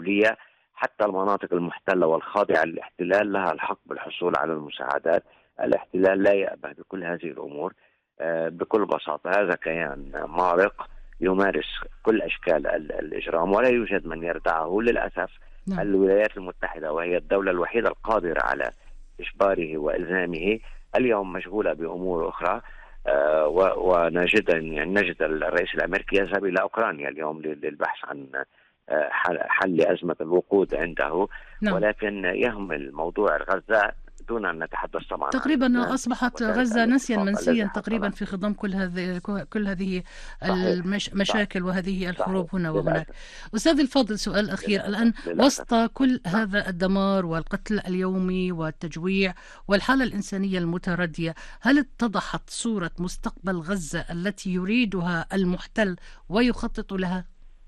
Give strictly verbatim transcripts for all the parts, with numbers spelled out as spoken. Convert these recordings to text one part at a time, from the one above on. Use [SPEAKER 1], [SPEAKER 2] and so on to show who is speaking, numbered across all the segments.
[SPEAKER 1] هي حتى المناطق المحتلة والخاضعة للاحتلال لها الحق بالحصول على المساعدات. الاحتلال لا يأبه بكل هذه الأمور. بكل بساطة هذا كيان مارق يمارس كل أشكال الإجرام ولا يوجد من يردعه. للأسف نعم. الولايات المتحدة وهي الدولة الوحيدة القادرة على إجباره وإلزامه اليوم مشغولة بأمور أخرى. آه ونجد يعني نجد الرئيس الأمريكي يذهب إلى أوكرانيا اليوم للبحث عن آه حل أزمة الوقود عنده نعم. ولكن يهمل موضوع غزة دون أن نتحدث طبعا
[SPEAKER 2] تقريبا أصبحت غزة نسيا منسيا تقريبا في خضم كل هذه كل هذه المشاكل وهذه الحروب هنا وهناك. أستاذ الفاضل سؤال أخير الآن وسط كل هذا الدمار والقتل اليومي والتجويع والحالة الإنسانية المتردية، هل اتضحت صورة مستقبل غزة التي يريدها المحتل ويخطط لها؟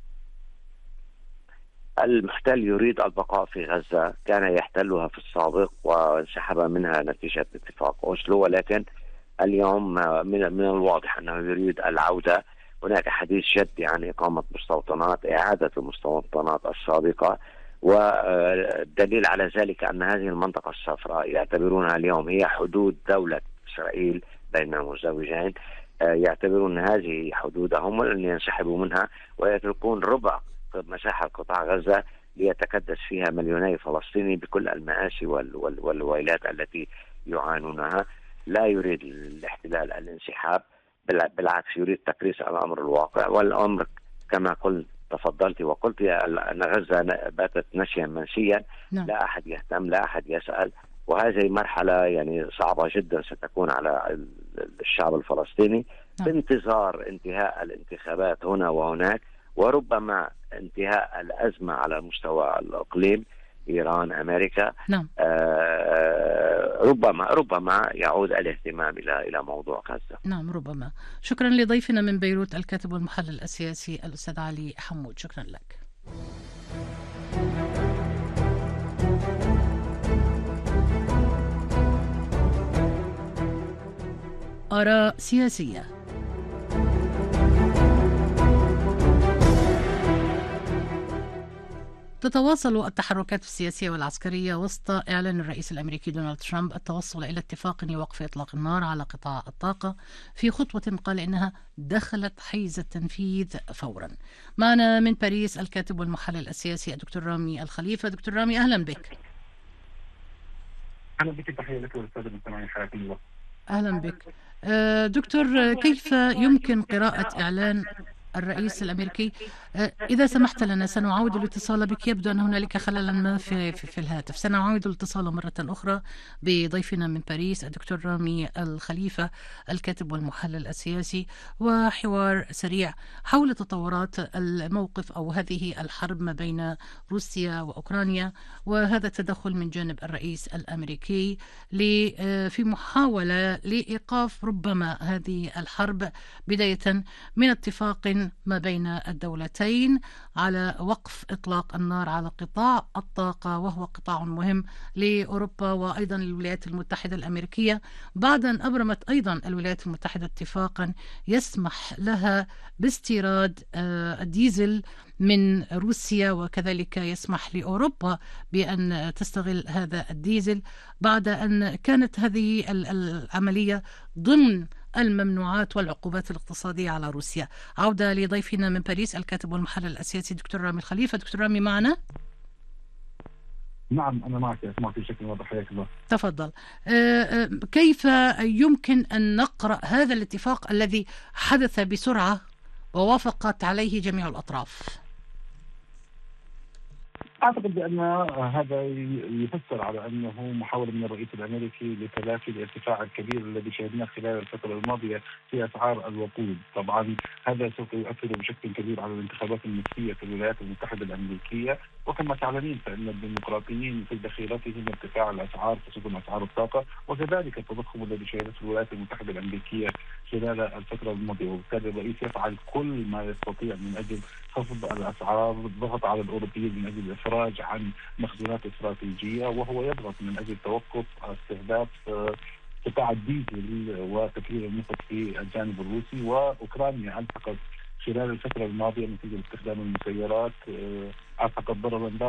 [SPEAKER 1] المحتل يريد البقاء في غزة، كان يحتلها في السابق وانسحب منها نتيجة اتفاق أوسلو، ولكن اليوم من من الواضح أنه يريد العودة. هناك حديث جدي عن إقامة مستوطنات، إعادة المستوطنات السابقة، والدليل على ذلك أن هذه المنطقة الصفراء يعتبرونها اليوم هي حدود دولة إسرائيل بين المزدوجين، يعتبرون هذه حدودهم ولن ينسحبوا منها ويتركون ربع مساحة قطاع غزة ليتكدس فيها مليوني فلسطيني بكل المآسي وال وال والويلات التي يعانونها. لا يريد الاحتلال الانسحاب، بالعكس يريد تكريس الأمر الواقع، والأمر كما قلت تفضلت وقلت أن غزة باتت نسيا منسيا. نعم. لا أحد يهتم، لا أحد يسأل، وهذه مرحلة يعني صعبة جدا ستكون على الشعب الفلسطيني. نعم. بانتظار انتهاء الانتخابات هنا وهناك، وربما انتهاء الأزمة على مستوى الإقليم، إيران، أمريكا. نعم. آه ربما ربما يعود الاهتمام إلى إلى موضوع غزة.
[SPEAKER 2] نعم ربما. شكرا لضيفنا من بيروت الكاتب والمحلل السياسي الأستاذ علي حمود، شكرا لك. آراء سياسية. تتواصل التحركات السياسية والعسكرية وسط إعلان الرئيس الأمريكي دونالد ترامب التوصل إلى اتفاق لوقف إطلاق النار على قطاع الطاقة في خطوة قال إنها دخلت حيز التنفيذ فورا. معنا من باريس الكاتب والمحلل السياسي الدكتور رامي الخليفة. دكتور رامي أهلا بك.
[SPEAKER 3] أهلا بك، تحية لك والسادة المستمعين، حياكم الله.
[SPEAKER 2] أهلا بك دكتور. كيف يمكن قراءة إعلان الرئيس الأمريكي؟ إذا سمحت لنا سنعاود الاتصال بك، يبدو أن هنالك خللا ما في, في, في الهاتف. سنعاود الاتصال مرة أخرى بضيفنا من باريس الدكتور رامي الخليفة الكاتب والمحلل السياسي، وحوار سريع حول تطورات الموقف أو هذه الحرب ما بين روسيا وأوكرانيا، وهذا التدخل من جانب الرئيس الأمريكي في محاولة لإيقاف ربما هذه الحرب، بداية من اتفاق ما بين الدولتين على وقف إطلاق النار على قطاع الطاقة، وهو قطاع مهم لأوروبا وأيضا للولايات المتحدة الأمريكية، بعد أن أبرمت أيضا الولايات المتحدة اتفاقا يسمح لها باستيراد الديزل من روسيا، وكذلك يسمح لأوروبا بأن تستغل هذا الديزل بعد أن كانت هذه العملية ضمن الممنوعات والعقوبات الاقتصادية على روسيا. عودة لضيفنا من باريس الكاتب والمحلل السياسي دكتور رامي الخليفة. دكتور رامي معنا؟
[SPEAKER 3] نعم أنا معك، أسمعك بشكل واضح، حياك الله.
[SPEAKER 2] تفضل. كيف يمكن أن نقرأ هذا الاتفاق الذي حدث بسرعة ووافقت عليه جميع الأطراف؟
[SPEAKER 3] أعتقد بأن هذا يفسر على أنه محاولة من الرئيس الأمريكي لتلافي الارتفاع الكبير الذي شهدناه خلال الفترة الماضية في أسعار الوقود. طبعا هذا سوف يؤثر بشكل كبير على الانتخابات النصفية في الولايات المتحدة الأمريكية، وكما تعلمين فإن الديمقراطيين في دخيلتهم ارتفاع الأسعار خصوصا أسعار الطاقة، وكذلك التضخم الذي شهدته الولايات المتحدة الأمريكية خلال الفترة الماضية، وبالتالي الرئيس يفعل كل ما يستطيع من أجل خفض الأسعار، الضغط على الأوروبيين من أجل الإفراج عن مخزونات استراتيجية، وهو يضغط من أجل توقف استهداف قطاع الديزل وتكرير النفط في الجانب الروسي. وأوكرانيا ألحقت خلال الفترة الماضية نتيجة استخدام المسيرات ألحقت ضررا